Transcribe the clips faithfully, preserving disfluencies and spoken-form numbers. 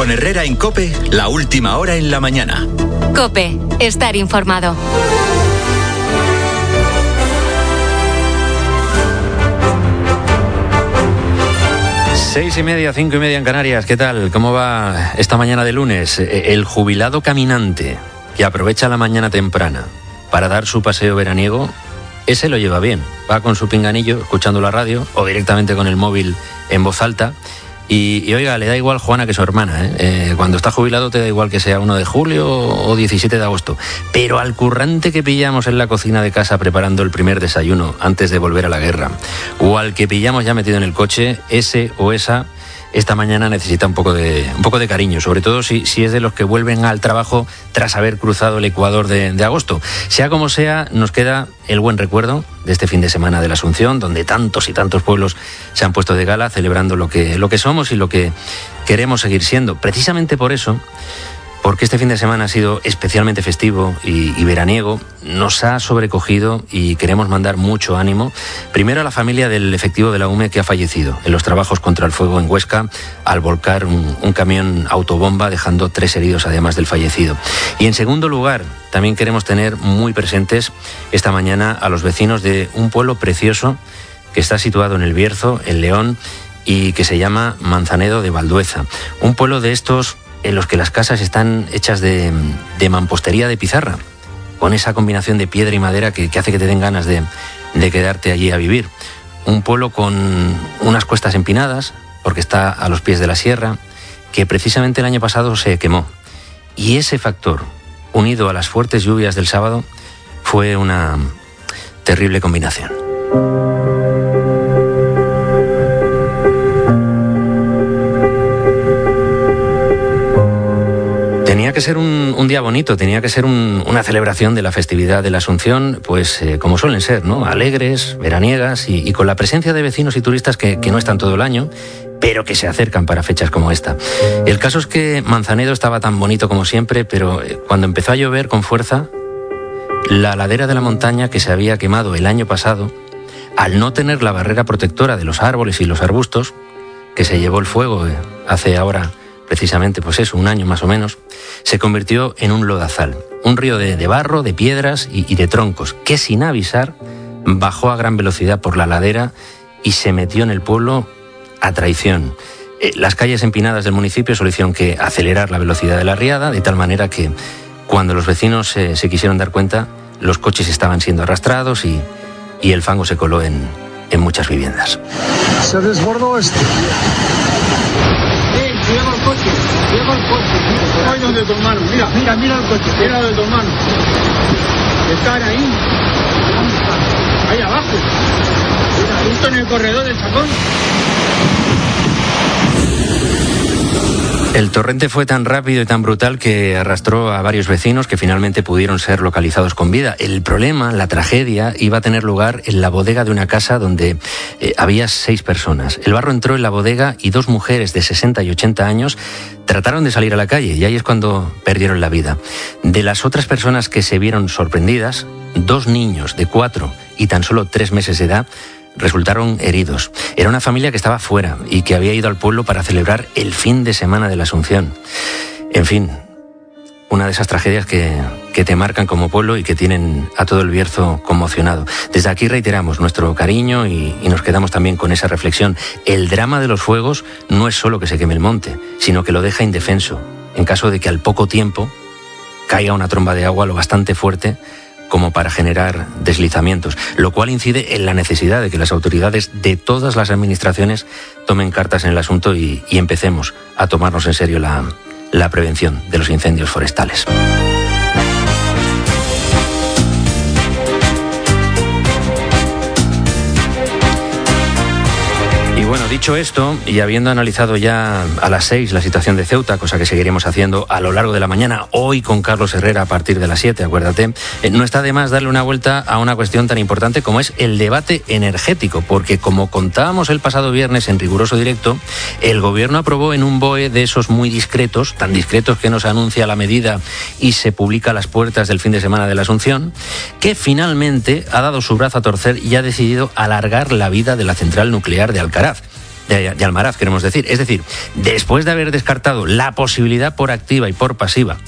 Con Herrera en COPE, la última hora en la mañana. COPE, estar informado. Seis y media, cinco y media en Canarias. ¿Qué tal? ¿Cómo va esta mañana de lunes? El jubilado caminante que aprovecha la mañana temprana para dar su paseo veraniego, ese lo lleva bien. Va con su pinganillo, escuchando la radio o directamente con el móvil en voz alta. Y, y oiga, le da igual Juana que su hermana, ¿eh? Eh, cuando está jubilado te da igual que sea uno de julio o diecisiete de agosto. Pero al currante que pillamos en la cocina de casa preparando el primer desayuno antes de volver a la guerra, o al que pillamos ya metido en el coche, ese o esa, esta mañana necesita un poco de, un poco de cariño, sobre todo si, si es de los que vuelven al trabajo tras haber cruzado el Ecuador de, de agosto. Sea como sea, nos queda el buen recuerdo de este fin de semana de la Asunción, donde tantos y tantos pueblos se han puesto de gala celebrando lo que, lo que somos y lo que queremos seguir siendo. Precisamente por eso, porque este fin de semana ha sido especialmente festivo y, y veraniego, nos ha sobrecogido y queremos mandar mucho ánimo, primero a la familia del efectivo de la U M E que ha fallecido en los trabajos contra el fuego en Huesca al volcar un, un camión autobomba dejando tres heridos además del fallecido. Y en segundo lugar, también queremos tener muy presentes esta mañana a los vecinos de un pueblo precioso que está situado en el Bierzo, en León, y que se llama Manzanedo de Valdueza. Un pueblo de estos en los que las casas están hechas de, de mampostería de pizarra, con esa combinación de piedra y madera que, que hace que te den ganas de, de quedarte allí a vivir. Un pueblo con unas cuestas empinadas, porque está a los pies de la sierra, que precisamente el año pasado se quemó. Y ese factor, unido a las fuertes lluvias del sábado, fue una terrible combinación. Tenía que ser un, un día bonito, tenía que ser un, una celebración de la festividad de la Asunción, pues eh, como suelen ser, ¿no? Alegres, veraniegas y, y con la presencia de vecinos y turistas que, que no están todo el año, pero que se acercan para fechas como esta. El caso es que Manzanedo estaba tan bonito como siempre, pero eh, cuando empezó a llover con fuerza, la ladera de la montaña que se había quemado el año pasado, al no tener la barrera protectora de los árboles y los arbustos, que se llevó el fuego eh, hace ahora precisamente, pues eso, un año más o menos, se convirtió en un lodazal, un río de, de barro, de piedras y, y de troncos, que sin avisar bajó a gran velocidad por la ladera y se metió en el pueblo a traición. Eh, las calles empinadas del municipio solo hicieron que acelerar la velocidad de la riada, de tal manera que cuando los vecinos eh, se quisieron dar cuenta, los coches estaban siendo arrastrados y, y el fango se coló en, en muchas viviendas. Se desbordó esto. Lleva el coche, lleva el coche. Ahí donde tu hermano, mira, mira, mira el coche, mira de tu hermano. Están ahí. Ahí abajo. Justo en el corredor del Chacón. El torrente fue tan rápido y tan brutal que arrastró a varios vecinos que finalmente pudieron ser localizados con vida. El problema, la tragedia, iba a tener lugar en la bodega de una casa donde eh, había seis personas. El barro entró en la bodega y dos mujeres de sesenta y ochenta años trataron de salir a la calle y ahí es cuando perdieron la vida. De las otras personas que se vieron sorprendidas, dos niños de cuatro y tan solo tres meses de edad resultaron heridos. Era una familia que estaba fuera y que había ido al pueblo para celebrar el fin de semana de la Asunción. En fin, una de esas tragedias que, que te marcan como pueblo y que tienen a todo el Bierzo conmocionado. Desde aquí reiteramos nuestro cariño y, y nos quedamos también con esa reflexión. El drama de los fuegos no es solo que se queme el monte, sino que lo deja indefenso, en caso de que al poco tiempo caiga una tromba de agua lo bastante fuerte como para generar deslizamientos, lo cual incide en la necesidad de que las autoridades de todas las administraciones tomen cartas en el asunto y, y empecemos a tomarnos en serio la, la prevención de los incendios forestales. Y bueno, dicho esto, y habiendo analizado ya a las seis la situación de Ceuta, cosa que seguiremos haciendo a lo largo de la mañana, hoy con Carlos Herrera a partir de las siete, acuérdate, eh, no está de más darle una vuelta a una cuestión tan importante como es el debate energético, porque como contábamos el pasado viernes en riguroso directo, el gobierno aprobó en un B O E de esos muy discretos, tan discretos que nos anuncia la medida y se publica a las puertas del fin de semana de la Asunción, que finalmente ha dado su brazo a torcer y ha decidido alargar la vida de la central nuclear de Alcaraz. de, de Almaraz, queremos decir. Es decir, después de haber descartado la posibilidad por activa y por pasiva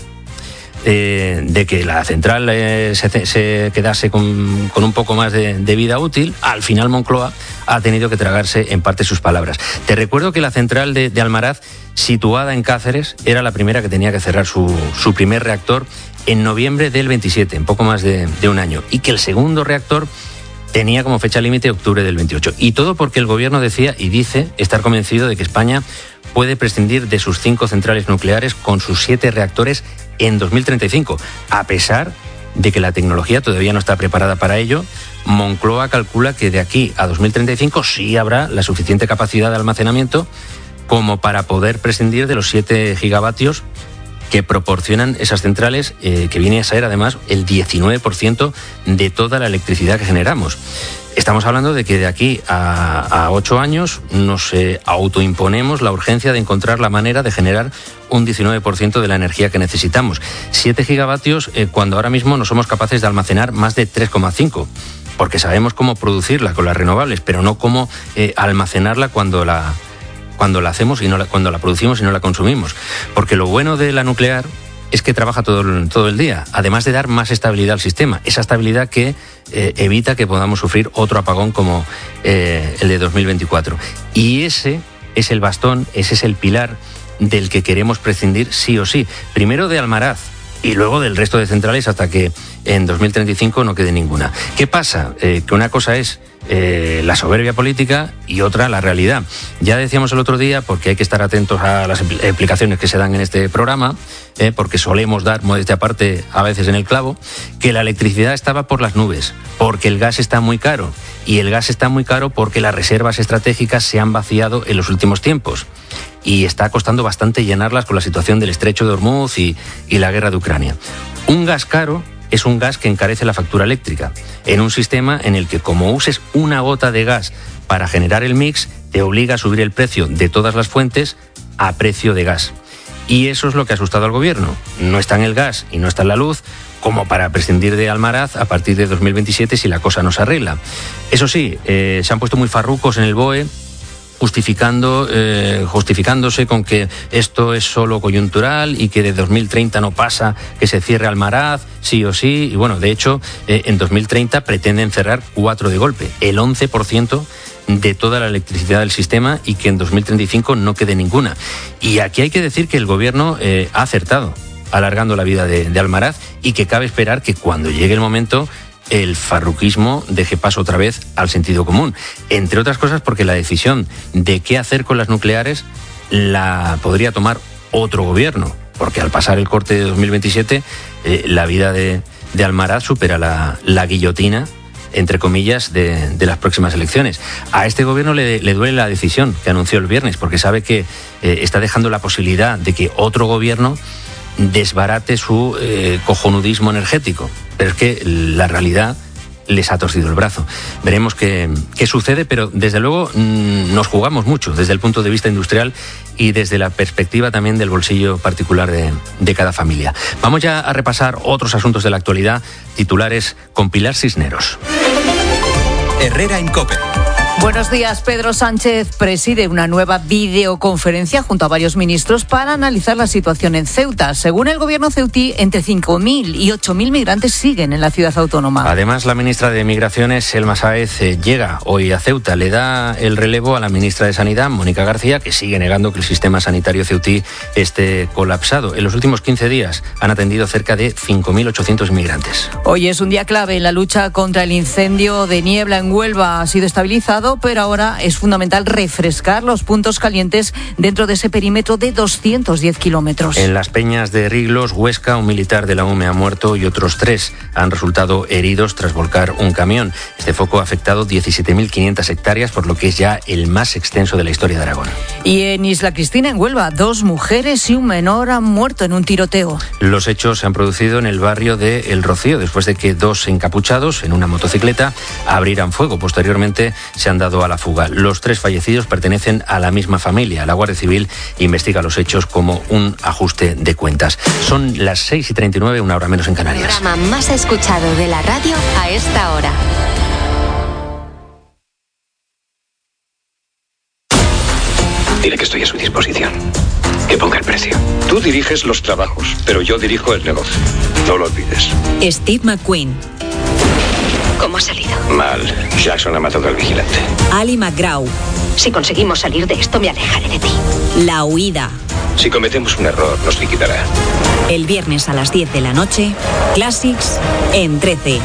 eh, de que la central eh, se, se quedase con, con un poco más de, de vida útil, al final Moncloa ha tenido que tragarse en parte sus palabras. Te recuerdo que la central de, de Almaraz, situada en Cáceres, era la primera que tenía que cerrar su, su primer reactor en noviembre del veintisiete, en poco más de, de un año, y que el segundo reactor tenía como fecha límite octubre del veintiocho. Y todo porque el gobierno decía y dice estar convencido de que España puede prescindir de sus cinco centrales nucleares con sus siete reactores en dos mil treinta y cinco. A pesar de que la tecnología todavía no está preparada para ello, Moncloa calcula que de aquí a dos mil treinta y cinco sí habrá la suficiente capacidad de almacenamiento como para poder prescindir de los siete gigavatios que proporcionan esas centrales, eh, que viene a ser además el diecinueve por ciento de toda la electricidad que generamos. Estamos hablando de que de aquí a, a ocho años nos eh, autoimponemos la urgencia de encontrar la manera de generar un diecinueve por ciento de la energía que necesitamos. siete gigavatios eh, cuando ahora mismo no somos capaces de almacenar más de tres coma cinco, porque sabemos cómo producirla con las renovables, pero no cómo eh, almacenarla cuando la... cuando la hacemos y no la, cuando la producimos y no la consumimos. Porque lo bueno de la nuclear es que trabaja todo el, todo el día, además de dar más estabilidad al sistema, esa estabilidad que eh, evita que podamos sufrir otro apagón como eh, el de dos mil veinticuatro. Y ese es el bastón, ese es el pilar del que queremos prescindir sí o sí. Primero de Almaraz y luego del resto de centrales hasta que en dos mil treinta y cinco no quede ninguna. ¿Qué pasa? Eh, que una cosa es Eh, la soberbia política y otra la realidad. Ya decíamos el otro día, porque hay que estar atentos a las explicaciones que se dan en este programa, eh, porque solemos dar, modestia aparte, a veces en el clavo, que la electricidad estaba por las nubes, porque el gas está muy caro, y el gas está muy caro porque las reservas estratégicas se han vaciado en los últimos tiempos, y está costando bastante llenarlas con la situación del estrecho de Hormuz y, y la guerra de Ucrania. Un gas caro es un gas que encarece la factura eléctrica, en un sistema en el que, como uses una gota de gas para generar el mix, te obliga a subir el precio de todas las fuentes a precio de gas. Y eso es lo que ha asustado al gobierno. No está en el gas y no está en la luz como para prescindir de Almaraz a partir de dos mil veintisiete si la cosa no se arregla. Eso sí, eh, se han puesto muy farrucos en el B O E, justificando, eh, justificándose con que esto es solo coyuntural y que de dos mil treinta no pasa que se cierre Almaraz, sí o sí. Y bueno, de hecho, eh, en dos mil treinta pretenden cerrar cuatro de golpe, el once por ciento de toda la electricidad del sistema, y que en dos mil treinta y cinco no quede ninguna. Y aquí hay que decir que el gobierno eh, ha acertado alargando la vida de, de Almaraz, y que cabe esperar que cuando llegue el momento el farruquismo deje paso otra vez al sentido común. Entre otras cosas porque la decisión de qué hacer con las nucleares la podría tomar otro gobierno, porque al pasar el corte de dos mil veintisiete eh, la vida de, de Almaraz supera la, la guillotina, entre comillas, de, de las próximas elecciones. A este gobierno le, le duele la decisión que anunció el viernes, porque sabe que eh, está dejando la posibilidad de que otro gobierno desbarate su eh, cojonudismo energético. Pero es que la realidad les ha torcido el brazo. Veremos qué, qué sucede, pero desde luego mmm, nos jugamos mucho desde el punto de vista industrial y desde la perspectiva también del bolsillo particular de, de cada familia. Vamos ya a repasar otros asuntos de la actualidad, titulares con Pilar Cisneros. Herrera en COPE. Buenos días. Pedro Sánchez preside una nueva videoconferencia junto a varios ministros para analizar la situación en Ceuta. Según el gobierno ceutí, entre cinco mil y ocho mil migrantes siguen en la ciudad autónoma. Además, la ministra de Migraciones, Selma Sáez, llega hoy a Ceuta. Le da el relevo a la ministra de Sanidad, Mónica García, que sigue negando que el sistema sanitario ceutí esté colapsado. En los últimos quince días han atendido cerca de cinco mil ochocientos migrantes. Hoy es un día clave en la lucha contra el incendio de niebla en Huelva. Ha sido estabilizado, pero ahora es fundamental refrescar los puntos calientes dentro de ese perímetro de doscientos diez kilómetros. En las peñas de Riglos, Huesca, un militar de la U M E ha muerto y otros tres han resultado heridos tras volcar un camión. Este foco ha afectado diecisiete mil quinientas hectáreas, por lo que es ya el más extenso de la historia de Aragón. Y en Isla Cristina, en Huelva, dos mujeres y un menor han muerto en un tiroteo. Los hechos se han producido en el barrio de El Rocío, después de que dos encapuchados en una motocicleta abrieran fuego. Posteriormente se han dado a la fuga. Los tres fallecidos pertenecen a la misma familia. La Guardia Civil investiga los hechos como un ajuste de cuentas. Son las seis y treinta y nueve, una hora menos en Canarias. El programa más escuchado de la radio a esta hora. estoy a su disposición. Que ponga el precio. Tú diriges los trabajos, pero yo dirijo el negocio. No lo olvides. Steve McQueen. ¿Cómo ha salido? Mal. Jackson ha matado al vigilante. Ali McGraw. Si conseguimos salir de esto, me alejaré de ti. La huida. Si cometemos un error, nos liquidará. El viernes a las diez de la noche, Classics en trece.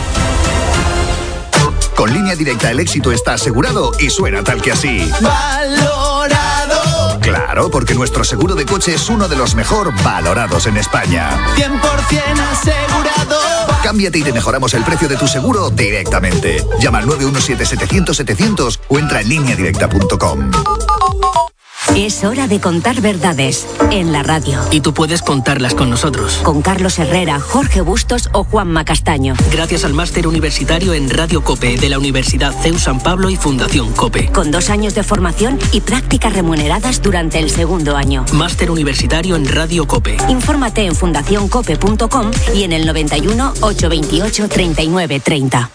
Con Línea Directa el éxito está asegurado y suena tal que así. ¡Valorado! Claro, porque nuestro seguro de coche es uno de los mejor valorados en España. cien por ciento asegurado. Cámbiate y te mejoramos el precio de tu seguro directamente. Llama al nueve uno siete setecientos setecientos o entra en línea directa punto com. Es hora de contar verdades en la radio. Y tú puedes contarlas con nosotros. Con Carlos Herrera, Jorge Bustos o Juanma Castaño. Gracias al máster universitario en Radio COPE de la Universidad C E U San Pablo y Fundación COPE. Con dos años de formación y prácticas remuneradas durante el segundo año. Máster universitario en Radio COPE. Infórmate en fundación cope punto com y en el noventa y uno, ochocientos veintiocho, treinta y nueve treinta.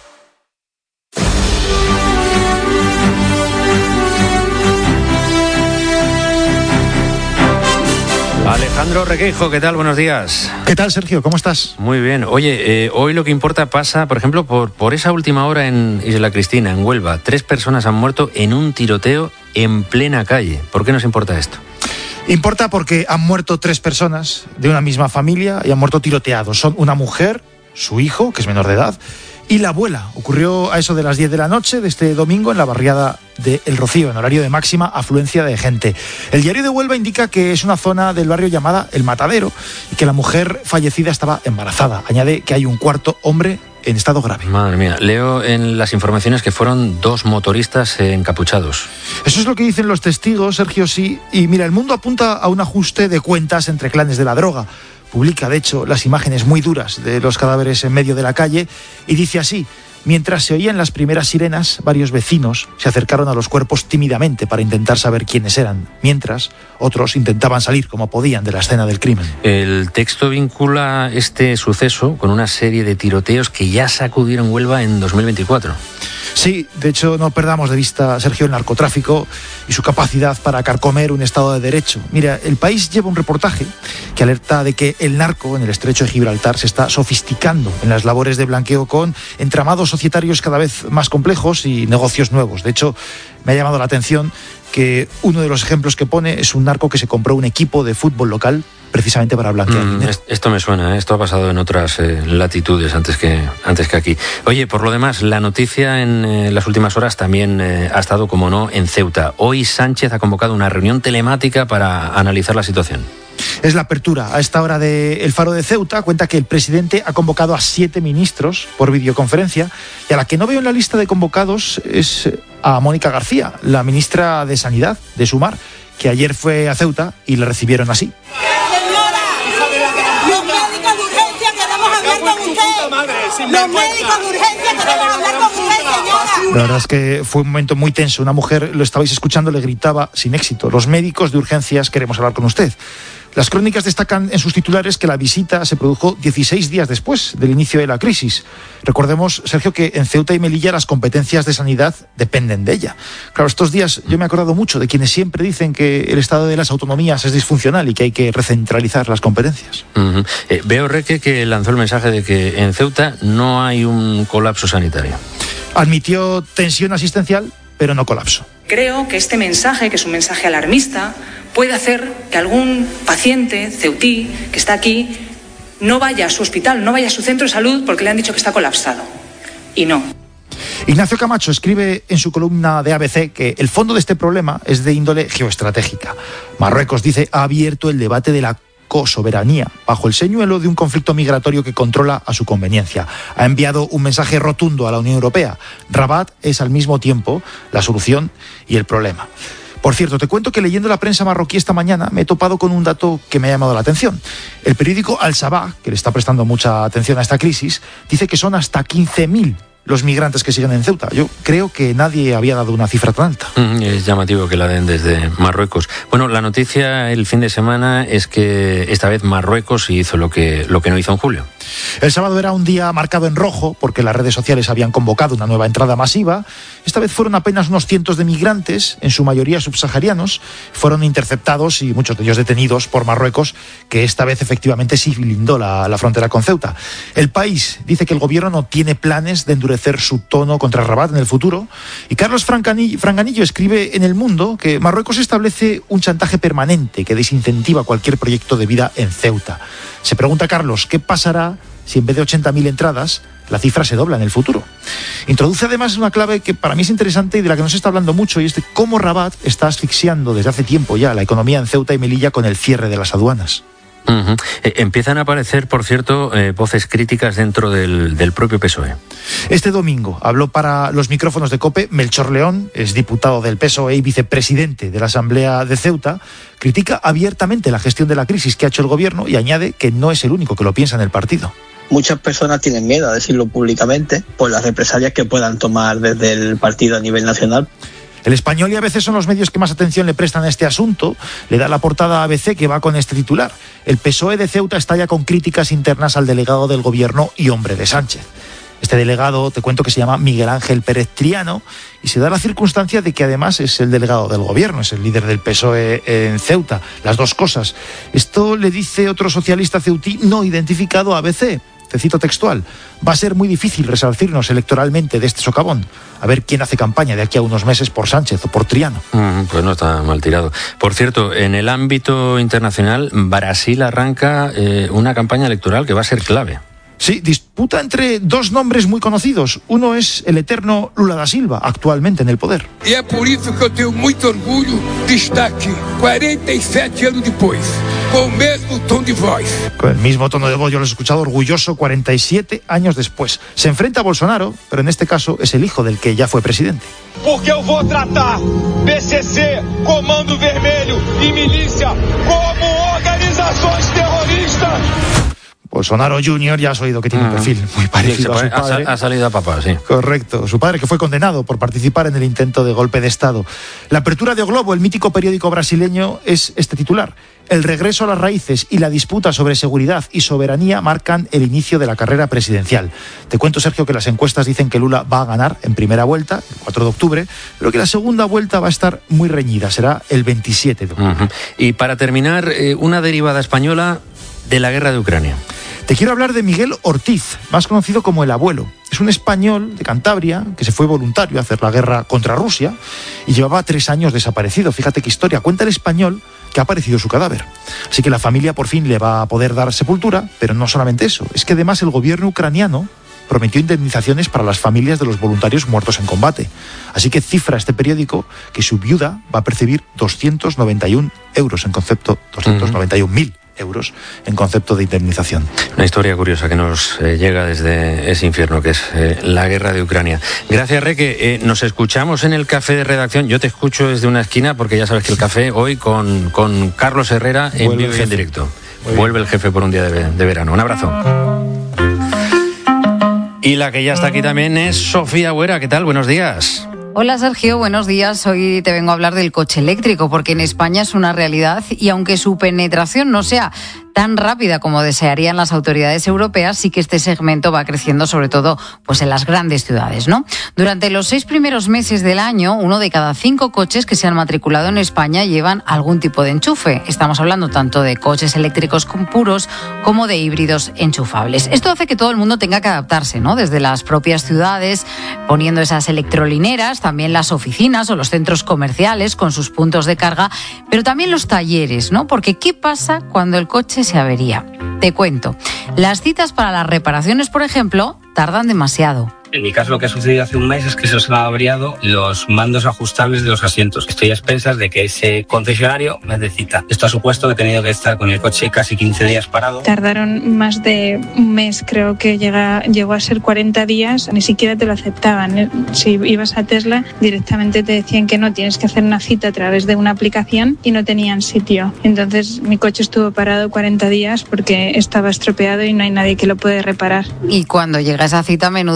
Alejandro Requeijo, ¿qué tal? Buenos días. ¿Qué tal, Sergio? ¿Cómo estás? Muy bien. Oye, eh, hoy lo que importa pasa, por ejemplo, por, por esa última hora en Isla Cristina, en Huelva. Tres personas han muerto en un tiroteo en plena calle. ¿Por qué nos importa esto? Importa porque han muerto tres personas de una misma familia y han muerto tiroteados. Son una mujer, su hijo, que es menor de edad, y la abuela. Ocurrió a eso de las diez de la noche de este domingo en la barriada de El Rocío, en horario de máxima afluencia de gente. El diario de Huelva indica que es una zona del barrio llamada El Matadero y que la mujer fallecida estaba embarazada. Añade que hay un cuarto hombre en estado grave. Madre mía, leo en las informaciones que fueron dos motoristas encapuchados. Eso es lo que dicen los testigos, Sergio, sí. Y mira, El Mundo apunta a un ajuste de cuentas entre clanes de la droga. Publica, de hecho, las imágenes muy duras de los cadáveres en medio de la calle y dice así: mientras se oían las primeras sirenas, varios vecinos se acercaron a los cuerpos tímidamente para intentar saber quiénes eran, mientras otros intentaban salir como podían de la escena del crimen. El texto vincula este suceso con una serie de tiroteos que ya sacudieron Huelva en dos mil veinticuatro. Sí, de hecho no perdamos de vista, Sergio, el narcotráfico y su capacidad para carcomer un Estado de Derecho. Mira, El País lleva un reportaje que alerta de que el narco en el estrecho de Gibraltar se está sofisticando en las labores de blanqueo con entramados societarios cada vez más complejos y negocios nuevos. De hecho, me ha llamado la atención que uno de los ejemplos que pone es un narco que se compró un equipo de fútbol local precisamente para blanquear mm, dinero. Esto me suena, ¿eh? Esto ha pasado en otras eh, latitudes antes que, antes que aquí. Oye, por lo demás, la noticia en eh, las últimas horas también eh, ha estado, como no, en Ceuta. Hoy Sánchez ha convocado una reunión telemática para analizar la situación. Es la apertura. A esta hora de El Faro de Ceuta cuenta que el presidente ha convocado a siete ministros por videoconferencia y a la que no veo en la lista de convocados es a Mónica García, la ministra de Sanidad de Sumar, que ayer fue a Ceuta y le recibieron así. Los médicos de urgencia queremos hablar con usted. Los médicos de urgencia queremos hablar con usted, señora. La verdad es que fue un momento muy tenso. Una mujer, lo estabais escuchando, le gritaba sin éxito: los médicos de urgencias queremos hablar con usted. Las crónicas destacan en sus titulares que la visita se produjo dieciséis días después del inicio de la crisis. Recordemos, Sergio, que en Ceuta y Melilla las competencias de sanidad dependen de ella. Claro, estos días yo me he acordado mucho de quienes siempre dicen que el estado de las autonomías es disfuncional y que hay que recentralizar las competencias. Uh-huh. Eh, veo, Reque, que lanzó el mensaje de que en Ceuta no hay un colapso sanitario. Admitió tensión asistencial, pero no colapso. Creo que este mensaje, que es un mensaje alarmista, puede hacer que algún paciente ceutí que está aquí no vaya a su hospital, no vaya a su centro de salud porque le han dicho que está colapsado. Y no. Ignacio Camacho escribe en su columna de A B C que el fondo de este problema es de índole geoestratégica. Marruecos, dice, ha abierto el debate de la cosoberanía bajo el señuelo de un conflicto migratorio que controla a su conveniencia. Ha enviado un mensaje rotundo a la Unión Europea. Rabat es al mismo tiempo la solución y el problema. Por cierto, te cuento que leyendo la prensa marroquí esta mañana me he topado con un dato que me ha llamado la atención. El periódico Al Sabah, que le está prestando mucha atención a esta crisis, dice que son hasta quince mil los migrantes que siguen en Ceuta. Yo creo que nadie había dado una cifra tan alta. Mm, es llamativo que la den desde Marruecos. Bueno, la noticia el fin de semana es que esta vez Marruecos hizo lo que, lo que no hizo en julio. El sábado era un día marcado en rojo porque las redes sociales habían convocado una nueva entrada masiva. Esta vez fueron apenas unos cientos de migrantes, en su mayoría subsaharianos, fueron interceptados y muchos de ellos detenidos por Marruecos, que esta vez efectivamente sí blindó la, la frontera con Ceuta. El País dice que el gobierno no tiene planes de endurecer su tono contra Rabat en el futuro. Y Carlos Franganillo escribe en El Mundo que Marruecos establece un chantaje permanente que desincentiva cualquier proyecto de vida en Ceuta. Se pregunta Carlos, ¿qué pasará si en vez de ochenta mil entradas la cifra se dobla en el futuro? Introduce además una clave que para mí es interesante y de la que no se está hablando mucho, y es de cómo Rabat está asfixiando desde hace tiempo ya la economía en Ceuta y Melilla con el cierre de las aduanas. Uh-huh. Eh, empiezan a aparecer, por cierto, eh, voces críticas dentro del, del propio P S O E. Este domingo habló para los micrófonos de COPE Melchor León, es diputado del P S O E y vicepresidente de la Asamblea de Ceuta. Critica abiertamente la gestión de la crisis que ha hecho el gobierno y añade que no es el único que lo piensa en el partido. Muchas personas tienen miedo a decirlo públicamente por las represalias que puedan tomar desde el partido a nivel nacional. El Español y A B C son los medios que más atención le prestan a este asunto. Le da la portada a A B C que va con este titular. El P S O E de Ceuta estalla con críticas internas al delegado del gobierno y hombre de Sánchez. Este delegado, te cuento que se llama Miguel Ángel Pérez Triano, y se da la circunstancia de que además es el delegado del gobierno, es el líder del P S O E en Ceuta. Las dos cosas. Esto le dice otro socialista ceutí no identificado a A B C. Te cito textual: va a ser muy difícil resarcirnos electoralmente de este socavón. A ver quién hace campaña de aquí a unos meses por Sánchez o por Triano. Mm, pues no está mal tirado. Por cierto, en el ámbito internacional, Brasil arranca eh, una campaña electoral que va a ser clave. Sí, disputa entre dos nombres muy conocidos. Uno es el eterno Lula da Silva, actualmente en el poder. Y es por eso que yo tengo mucho orgullo de estar aquí, cuarenta y siete años después, con el mismo tono de voz. Con el mismo tono de voz, yo lo he escuchado orgulloso cuarenta y siete años después. Se enfrenta a Bolsonaro, pero en este caso es el hijo del que ya fue presidente. Porque eu vou tratar P C C, Comando Vermelho y Milícia como organizaciones terroristas. Bolsonaro junior ya has oído que tiene un perfil muy parecido sí, a su padre. Ha salido a papá, sí. Correcto. Su padre, que fue condenado por participar en el intento de golpe de Estado. La apertura de O Globo, el mítico periódico brasileño, es este titular. El regreso a las raíces y la disputa sobre seguridad y soberanía marcan el inicio de la carrera presidencial. Te cuento, Sergio, que las encuestas dicen que Lula va a ganar en primera vuelta, el cuatro de octubre, pero que la segunda vuelta va a estar muy reñida, será el veintisiete de octubre. Uh-huh. Y para terminar, eh, una derivada española de la guerra de Ucrania. Te quiero hablar de Miguel Ortiz, más conocido como el Abuelo. Es un español de Cantabria que se fue voluntario a hacer la guerra contra Rusia y llevaba tres años desaparecido. Fíjate qué historia. Cuenta el Español que ha aparecido su cadáver. Así que la familia por fin le va a poder dar sepultura, pero no solamente eso. Es que además el gobierno ucraniano prometió indemnizaciones para las familias de los voluntarios muertos en combate. Así que cifra este periódico que su viuda va a percibir doscientos noventa y uno euros en concepto, doscientos noventa y un mil euros en concepto de indemnización. Una historia curiosa que nos eh, llega desde ese infierno que es eh, la guerra de Ucrania. Gracias, Reque. Eh, nos escuchamos en el café de redacción. Yo te escucho desde una esquina porque ya sabes que el café hoy con, con Carlos Herrera en vivo y en directo. Vuelve el jefe por un día de, de verano. Un abrazo. Y la que ya está aquí también es Sofía Huera. ¿Qué tal? Buenos días. Hola Sergio, buenos días. Hoy te vengo a hablar del coche eléctrico porque en España es una realidad y aunque su penetración no sea tan rápida como desearían las autoridades europeas, sí que este segmento va creciendo sobre todo pues en las grandes ciudades, ¿no? Durante los seis primeros meses del año, uno de cada cinco coches que se han matriculado en España llevan algún tipo de enchufe. Estamos hablando tanto de coches eléctricos puros como de híbridos enchufables. Esto hace que todo el mundo tenga que adaptarse, ¿no? Desde las propias ciudades, poniendo esas electrolineras, también las oficinas o los centros comerciales con sus puntos de carga, pero también los talleres, ¿no? Porque ¿qué pasa cuando el coche se avería? Te cuento. Las citas para las reparaciones, por ejemplo, tardan demasiado. En mi caso, lo que ha sucedido hace un mes es que se nos han averiado los mandos ajustables de los asientos. Estoy a expensas de que ese concesionario me dé cita. Esto ha supuesto que he tenido que estar con el coche casi quince días parado. Tardaron más de un mes, creo que llega, llegó a ser cuarenta días. Ni siquiera te lo aceptaban. Si ibas a Tesla, directamente te decían que no, tienes que hacer una cita a través de una aplicación y no tenían sitio. Entonces mi coche estuvo parado cuarenta días porque estaba estropeado y no hay nadie que lo puede reparar. Y cuando llega esa cita, a menudo nos encontramos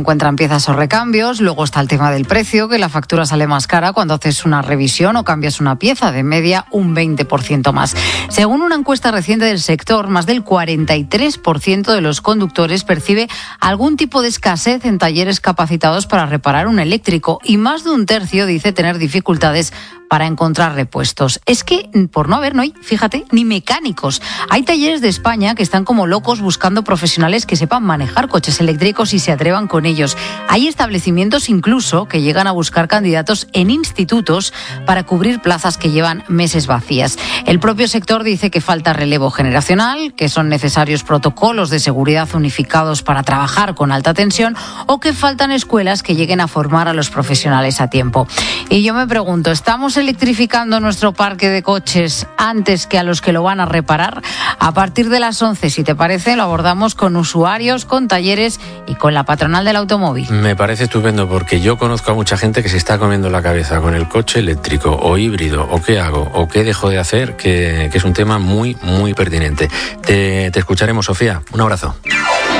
encuentran piezas o recambios. Luego está el tema del precio, que la factura sale más cara cuando haces una revisión o cambias una pieza, de media un veinte por ciento más. Según una encuesta reciente del sector, más del cuarenta y tres por ciento de los conductores percibe algún tipo de escasez en talleres capacitados para reparar un eléctrico y más de un tercio dice tener dificultades para encontrar repuestos. Es que por no haber, no hay, fíjate, ni mecánicos. Hay talleres de España que están como locos buscando profesionales que sepan manejar coches eléctricos y se atrevan con ellos. Hay establecimientos incluso que llegan a buscar candidatos en institutos para cubrir plazas que llevan meses vacías. El propio sector dice que falta relevo generacional, que son necesarios protocolos de seguridad unificados para trabajar con alta tensión o que faltan escuelas que lleguen a formar a los profesionales a tiempo. Y yo me pregunto, ¿estamos electrificando nuestro parque de coches antes que a los que lo van a reparar? A partir de las once, si te parece, lo abordamos con usuarios, con talleres y con la patronal del automóvil. Me parece estupendo porque yo conozco a mucha gente que se está comiendo la cabeza con el coche eléctrico o híbrido, o qué hago, o qué dejo de hacer, que, que es un tema muy, muy pertinente. Te, te escucharemos, Sofía. Un abrazo.